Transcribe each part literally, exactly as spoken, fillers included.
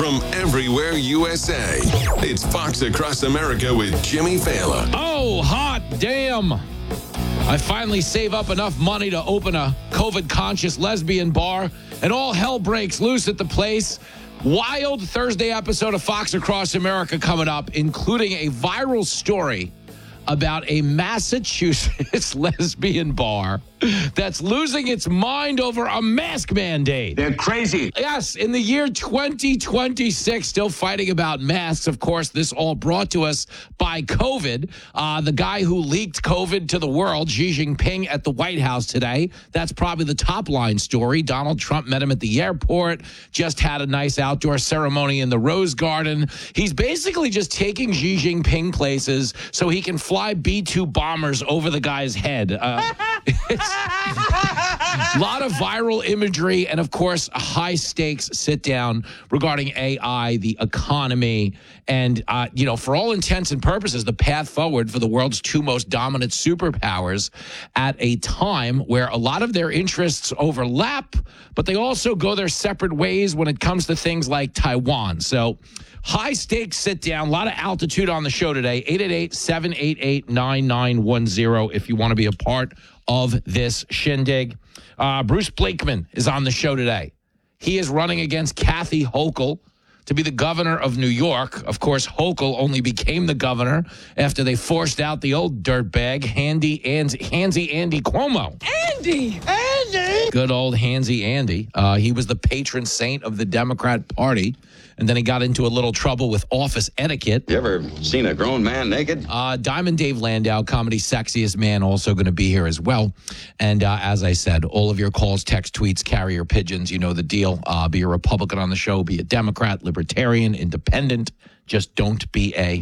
from everywhere U S A. It's Fox Across America with Jimmy Fallon. Oh, hot damn. I finally save up enough money to open a COVID-conscious lesbian bar, and all hell breaks loose at the place. Wild Thursday episode of Fox Across America coming up, including a viral story about a Massachusetts lesbian bar that's losing its mind over a mask mandate. They're crazy. Yes, in the year twenty twenty-six, still fighting about masks. Of course, this all brought to us by COVID. Uh, the guy who leaked COVID to the world, Xi Jinping, at the White House today. That's probably the top line story. Donald Trump met him at the airport, just had a nice outdoor ceremony in the Rose Garden. He's basically just taking Xi Jinping places so he can fly B two bombers over the guy's head. Uh, it's a lot of viral imagery and, of course, a high-stakes sit-down regarding A I, the economy, and, uh, you know, for all intents and purposes, the path forward for the world's two most dominant superpowers at a time where a lot of their interests overlap, but they also go their separate ways when it comes to things like Taiwan. So high-stakes sit-down, a lot of altitude on the show today. eight eight eight, seven eight eight, nine nine one zero if you want to be a part of this shindig. Uh, Bruce Blakeman is on the show today. He is running against Kathy Hochul to be the governor of New York. Of course, Hochul only became the governor after they forced out the old dirtbag, Handy and Handsy Andy Cuomo. Andy! Andy! Good old Handsy Andy. Uh, he was the patron saint of the Democrat Party, and then he got into a little trouble with office etiquette. You ever seen a grown man naked? Uh, Diamond Dave Landau, comedy sexiest man, also going to be here as well. And uh, as I said, all of your calls, text, tweets, carrier pigeons, you know the deal. Uh, be a Republican on the show, be a Democrat, libertarian, independent. Just don't be a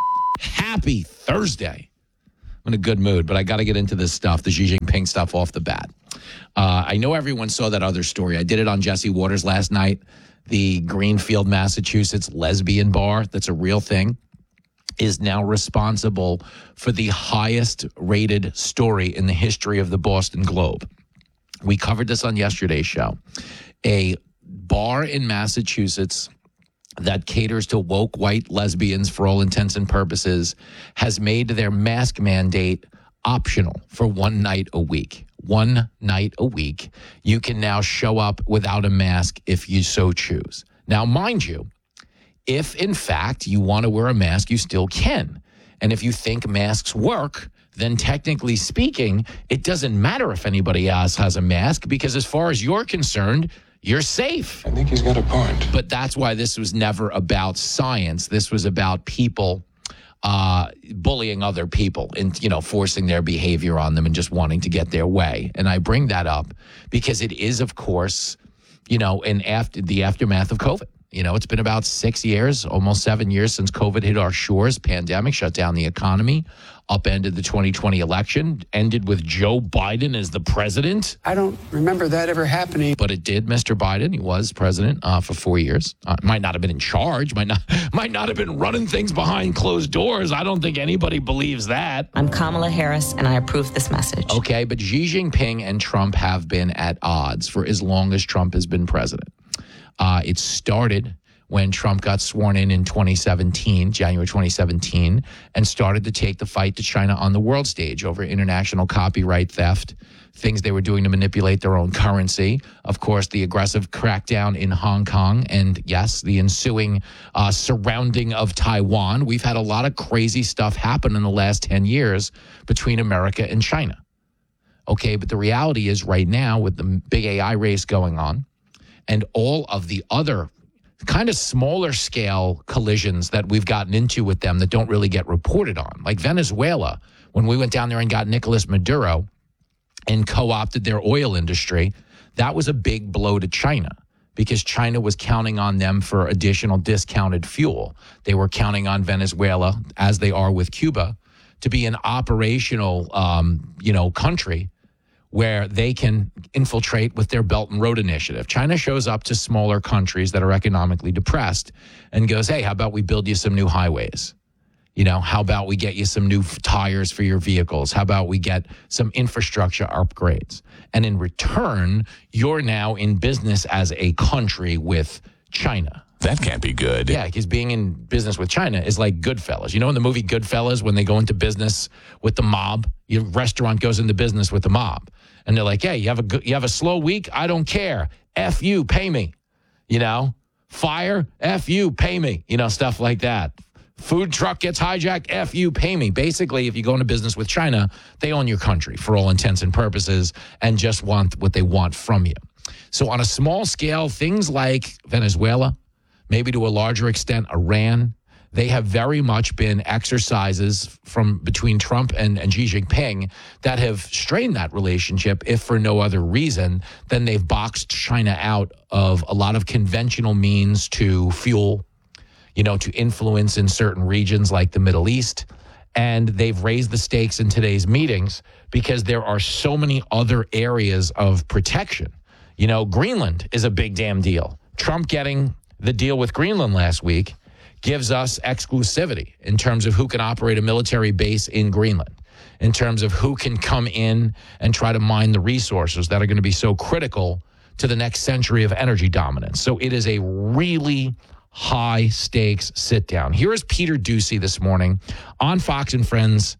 happy Thursday. I'm in a good mood, but I got to get into this stuff, the Xi Jinping stuff off the bat. Uh, I know everyone saw that other story. I did it on Jesse Waters last night. The Greenfield, Massachusetts lesbian bar, that's a real thing, is now responsible for the highest rated story in the history of the Boston Globe. We covered this on yesterday's show. A bar in Massachusetts that caters to woke white lesbians for all intents and purposes has made their mask mandate optional for one night a week. One night a week. You can now show up without a mask if you so choose. Now, mind you, if in fact you want to wear a mask, you still can. And if you think masks work, then technically speaking, it doesn't matter if anybody else has a mask because as far as you're concerned, you're safe. I think he's got a point. But that's why this was never about science. This was about people uh, bullying other people and, you know, forcing their behavior on them and just wanting to get their way. And I bring that up because it is, of course, you know, in after the aftermath of COVID. You know, it's been about six years, almost seven years since COVID hit our shores. Pandemic shut down the economy, upended the twenty twenty election, ended with Joe Biden as the president. I don't remember that ever happening. But it did, Mister Biden. He was president uh, for four years. Uh, might not have been in charge. Might not, might not have been running things behind closed doors. I don't think anybody believes that. I'm Kamala Harris, and I approve this message. Okay, but Xi Jinping and Trump have been at odds for as long as Trump has been president. Uh, it started when Trump got sworn in in twenty seventeen, January twenty seventeen, and started to take the fight to China on the world stage over international copyright theft, things they were doing to manipulate their own currency. Of course, the aggressive crackdown in Hong Kong, and yes, the ensuing uh, surrounding of Taiwan. We've had a lot of crazy stuff happen in the last ten years between America and China. Okay, but the reality is right now with the big A I race going on, and all of the other kind of smaller scale collisions that we've gotten into with them that don't really get reported on. Like Venezuela, when we went down there and got Nicolas Maduro and co-opted their oil industry, that was a big blow to China because China was counting on them for additional discounted fuel. They were counting on Venezuela, as they are with Cuba, to be an operational, um, you know, country where they can infiltrate with their Belt and Road Initiative. China shows up to smaller countries that are economically depressed and goes, hey, how about we build you some new highways? You know, how about we get you some new f- tires for your vehicles? How about we get some infrastructure upgrades? And in return, you're now in business as a country with China. That can't be good. Yeah, because being in business with China is like Goodfellas. You know in the movie Goodfellas, when they go into business with the mob, your restaurant goes into business with the mob. And they're like, hey, you have a good, you have a slow week? I don't care. F you, pay me. You know? Fire? F you, pay me. You know, stuff like that. Food truck gets hijacked? F you, pay me. Basically, if you go into business with China, they own your country for all intents and purposes and just want what they want from you. So on a small scale, things like Venezuela, maybe to a larger extent, Iran, they have very much been exercises from between Trump and, and Xi Jinping that have strained that relationship, if for no other reason than they've boxed China out of a lot of conventional means to fuel, you know, to influence in certain regions like the Middle East. And they've raised the stakes in today's meetings because there are so many other areas of protection. You know, Greenland is a big damn deal. Trump getting the deal with Greenland last week gives us exclusivity in terms of who can operate a military base in Greenland, in terms of who can come in and try to mine the resources that are going to be so critical to the next century of energy dominance. So it is a really high stakes sit down. Here is Peter Doocy this morning on Fox and Friends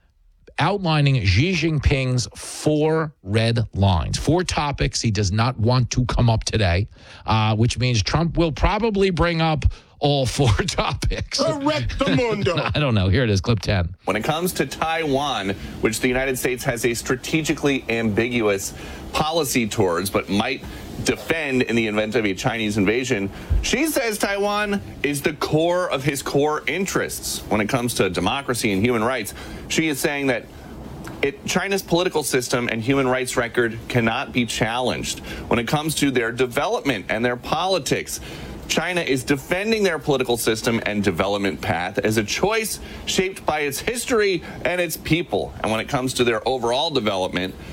outlining Xi Jinping's four red lines, four topics he does not want to come up today, uh, which means Trump will probably bring up all four topics. Correct the mundo. I don't know. Here it is, clip ten. When it comes to Taiwan, which the United States has a strategically ambiguous policy towards, but might defend in the event of a Chinese invasion, Xi says Taiwan is the core of his core interests. When it comes to democracy and human rights, Xi is saying that It, China's political system and human rights record cannot be challenged. When it comes to their development and their politics, China is defending their political system and development path as a choice shaped by its history and its people. And when it comes to their overall development,